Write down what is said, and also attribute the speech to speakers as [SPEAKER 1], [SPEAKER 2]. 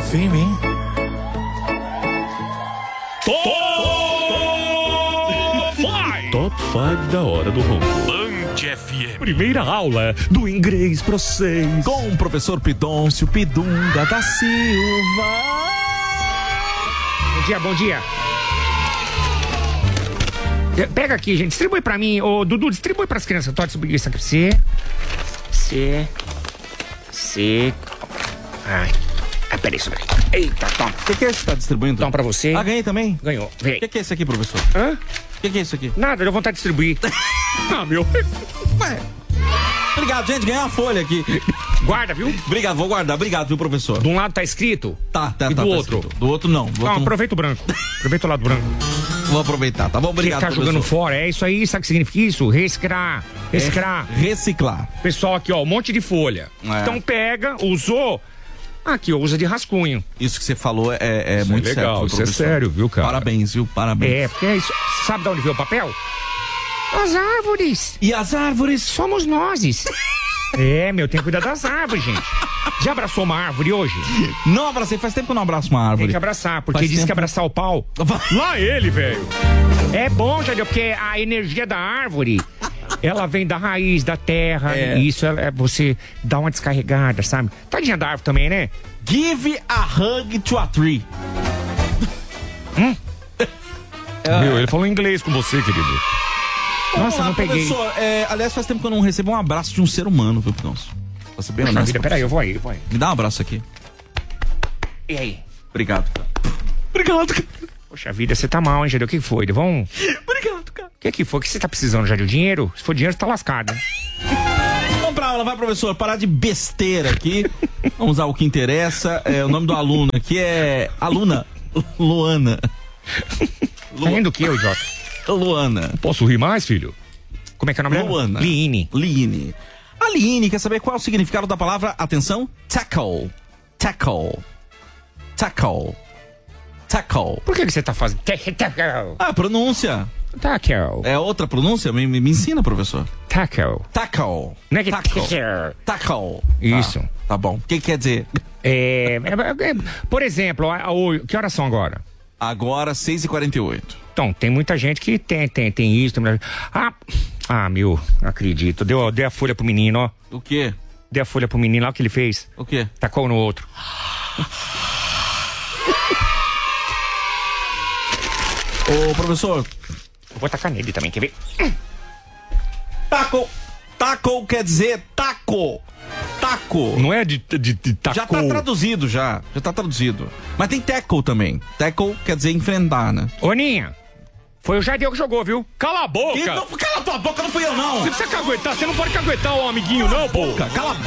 [SPEAKER 1] firme, hein?
[SPEAKER 2] Top 5 da hora do ronco.
[SPEAKER 1] Band FM.
[SPEAKER 2] Primeira aula do inglês pra vocês.
[SPEAKER 3] Com o professor Pidôncio Pidunga da Silva.
[SPEAKER 4] Bom dia, bom dia. Pega aqui, gente. Distribui pra mim. Ô, Dudu, distribui pras crianças. Tô distribuindo isso aqui pra você. Você. Ai. Ah, peraí, isso. Eita, toma.
[SPEAKER 3] O que é isso que tá distribuindo?
[SPEAKER 4] Toma pra você.
[SPEAKER 3] Ah, ganhei também?
[SPEAKER 4] Ganhou. Vem.
[SPEAKER 3] O que é isso aqui, professor?
[SPEAKER 4] Hã?
[SPEAKER 3] O que é isso aqui?
[SPEAKER 4] Nada, deu vontade de distribuir.
[SPEAKER 2] Ah, meu.
[SPEAKER 3] Ué. Obrigado, gente. Ganhei uma folha aqui.
[SPEAKER 4] Guarda, viu?
[SPEAKER 3] Obrigado, vou guardar. Obrigado, viu, professor?
[SPEAKER 4] De um lado tá escrito.
[SPEAKER 3] Tá.
[SPEAKER 4] E do outro?
[SPEAKER 3] Escrito. Do outro, não. Do
[SPEAKER 4] Não,
[SPEAKER 3] outro,
[SPEAKER 4] aproveita o branco. Aproveita o lado branco.
[SPEAKER 3] Vou aproveitar, tá bom? Obrigado,
[SPEAKER 4] Você tá
[SPEAKER 3] professor.
[SPEAKER 4] jogando fora. É isso aí. Sabe o que significa isso? Reciclar. Reciclar.
[SPEAKER 3] Reciclar.
[SPEAKER 4] Pessoal, aqui, ó. Um monte de folha.
[SPEAKER 3] É.
[SPEAKER 4] Então pega, usou. Aqui, ó. Usa de rascunho.
[SPEAKER 3] Isso que você falou é
[SPEAKER 2] Isso
[SPEAKER 3] muito
[SPEAKER 2] é legal,
[SPEAKER 3] certo,
[SPEAKER 2] isso é
[SPEAKER 3] professor.
[SPEAKER 2] sério, viu, cara?
[SPEAKER 3] Parabéns, viu? Parabéns.
[SPEAKER 4] É, porque é isso. Sabe de onde veio o papel? As árvores.
[SPEAKER 3] E as árvores?
[SPEAKER 4] Somos nós. É, meu, tem que cuidar das árvores, gente. Já abraçou uma árvore hoje?
[SPEAKER 3] Não abracei. Faz tempo que eu não abraço uma árvore.
[SPEAKER 4] Tem que abraçar, porque
[SPEAKER 3] Faz
[SPEAKER 4] diz
[SPEAKER 3] tempo.
[SPEAKER 4] que abraçar o pau.
[SPEAKER 2] Lá ele, velho.
[SPEAKER 4] É bom, Jadeu, porque a energia da árvore, ela vem da raiz, da terra.
[SPEAKER 3] É.
[SPEAKER 4] E isso é você dá uma descarregada, sabe? Tadinha da árvore também, né?
[SPEAKER 3] Give a hug to a tree.
[SPEAKER 2] Meu, ele falou inglês com você, querido.
[SPEAKER 4] Nossa, não peguei.
[SPEAKER 3] Professor, aliás, faz tempo que eu não recebo um abraço de um ser humano, viu, Pidôncio? Pra ser bem
[SPEAKER 4] Poxa
[SPEAKER 3] honesto.
[SPEAKER 4] vida, peraí, eu vou aí.
[SPEAKER 3] Me dá um abraço aqui.
[SPEAKER 4] E aí?
[SPEAKER 3] Obrigado. Obrigado, cara.
[SPEAKER 4] Poxa vida, você tá mal, hein, Jadeu? O que foi? Vamos...
[SPEAKER 3] Obrigado, cara.
[SPEAKER 4] O que foi? O que você tá precisando, Jadeu? Dinheiro? Se for dinheiro, você tá lascado, né?
[SPEAKER 3] Vamos pra aula, vai, professor. Parar de besteira aqui. Vamos usar o que interessa. O nome do aluno aqui é... Aluna Luana.
[SPEAKER 4] Tá rindo o quê, ô idiota?
[SPEAKER 3] Luana.
[SPEAKER 2] Posso rir mais, filho?
[SPEAKER 4] Como é que é o nome dela?
[SPEAKER 3] Luana.
[SPEAKER 4] Liine.
[SPEAKER 3] Liine. A Liine quer saber qual é o significado da palavra, atenção, tackle. Tackle. Tackle. Tackle.
[SPEAKER 4] Por que você tá fazendo?
[SPEAKER 3] Ah, pronúncia.
[SPEAKER 4] Tackle.
[SPEAKER 3] É outra pronúncia? Me ensina, professor.
[SPEAKER 4] Tackle.
[SPEAKER 3] Tackle.
[SPEAKER 4] Não é que
[SPEAKER 3] Tackle.
[SPEAKER 4] tackle.
[SPEAKER 3] Tackle.
[SPEAKER 4] Isso.
[SPEAKER 3] Tá bom. O que quer dizer?
[SPEAKER 4] Por exemplo, que horas são agora?
[SPEAKER 3] Agora, 6h48.
[SPEAKER 4] Então, tem muita gente que tem isso. Tem muita... meu, não acredito. Dei a folha pro menino, ó.
[SPEAKER 3] O quê?
[SPEAKER 4] Dei a folha pro menino, lá o que ele fez.
[SPEAKER 3] O quê?
[SPEAKER 4] Tacou no outro.
[SPEAKER 3] Ô, professor.
[SPEAKER 4] Eu vou tacar nele também, quer ver?
[SPEAKER 3] Taco. Taco quer dizer taco. Taco.
[SPEAKER 2] Não é de tacou.
[SPEAKER 3] Já tá traduzido, já. Já tá traduzido. Mas tem tackle também. Tackle quer dizer enfrentar, né?
[SPEAKER 4] Ô, Ninha, foi o Jadeu que jogou, viu?
[SPEAKER 2] Cala a boca!
[SPEAKER 3] Cala tua boca, não fui eu, não!
[SPEAKER 2] Você precisa caguetar, você não pode caguetar o amiguinho, não, pô!
[SPEAKER 3] Cala a boca!